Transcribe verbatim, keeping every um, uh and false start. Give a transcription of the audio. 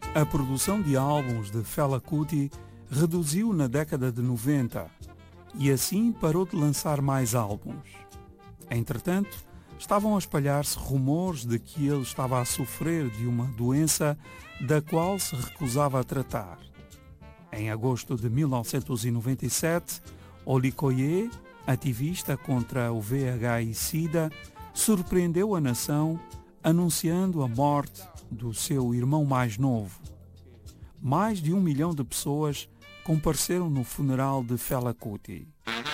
A produção de álbuns de Fela Kuti reduziu na década de noventa e assim parou de lançar mais álbuns. Entretanto, estavam a espalhar-se rumores de que ele estava a sofrer de uma doença da qual se recusava a tratar. Em agosto de mil novecentos e noventa e sete, Olikoye, ativista contra o V I H e SIDA, surpreendeu a nação anunciando a morte do seu irmão mais novo. Mais de um milhão de pessoas compareceram no funeral de Fela Kuti.